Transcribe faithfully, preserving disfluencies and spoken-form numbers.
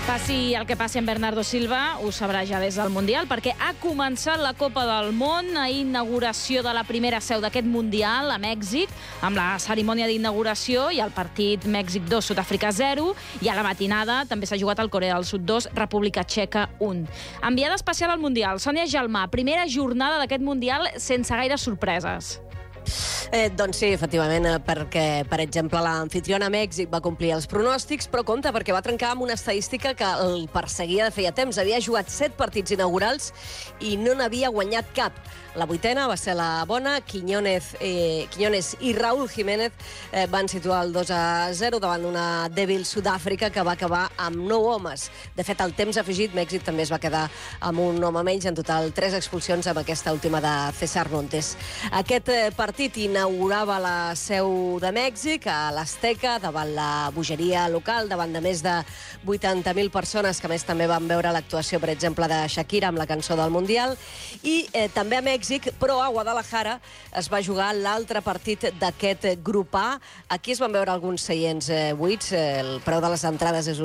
Passi el que passi amb Bernardo Silva, ho sabrà ja des del Mundial, perquè ha començat la Copa del Món, a inauguració de la primera seu d'aquest Mundial a Mèxic, amb la cerimònia d'inauguració i el partit Mèxic dos, Sud-àfrica zero, i a la matinada també s'ha jugat el Corea del Sud dos, República Txeca un. Enviada especial al Mundial, Sònia Gelmà, primera jornada d'aquest Mundial sense gaires sorpreses. Eh, doncs sí, efectivament, perquè, per exemple, l'anfitriona Mèxic va complir els pronòstics, però compte, perquè va trencar amb una estadística que el perseguia de feia temps. Havia jugat set partits inaugurals i no n'havia guanyat cap. La vuitena va ser la bona. Quiñones, eh, Quiñones i Raúl Jiménez eh, van situar el dos a zero davant d'una dèbil Sud-àfrica que va acabar amb nou homes. De fet, al temps afegit, Mèxic també es va quedar amb un home menys, en total tres expulsions amb aquesta última de César Montes. Aquest eh, partit inaugurava la seu de Mèxic a l'Azteca, davant la bogeria local, davant de més de vuitanta mil persones, que a més també van veure l'actuació, per exemple, de Shakira amb la cançó del Mundial. I eh, també a Mèxic, però a Guadalajara es va jugar l'altre partit d'aquest grup A. Aquí es van veure alguns seients eh, buits. El preu de les entrades és